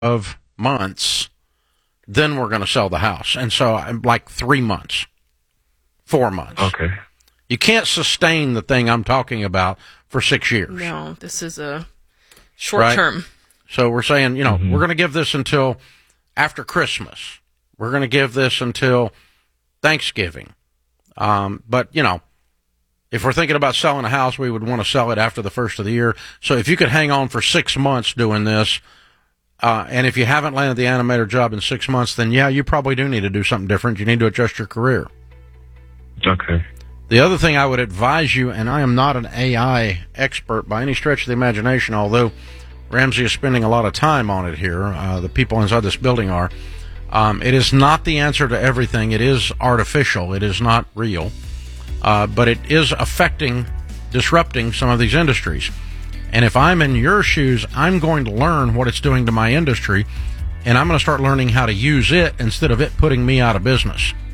of months, then we're going to sell the house. And so I'm like 3 months, 4 months. Okay. You can't sustain the thing I'm talking about for 6 years. No, this is a short term. So we're saying, we're going to give this until after Christmas. We're going to give this until Thanksgiving. But, if we're thinking about selling a house, we would want to sell it after the first of the year. So if you could hang on for 6 months doing this, and if you haven't landed the animator job in 6 months, then you probably do need to do something different. You need to adjust your career. Okay. The other thing I would advise you, and I am not an AI expert by any stretch of the imagination, although Ramsey is spending a lot of time on it here, the people inside this building are, it is not the answer to everything. It is artificial. It is not real. But it is disrupting some of these industries. And if I'm in your shoes, I'm going to learn what it's doing to my industry, and I'm going to start learning how to use it instead of it putting me out of business.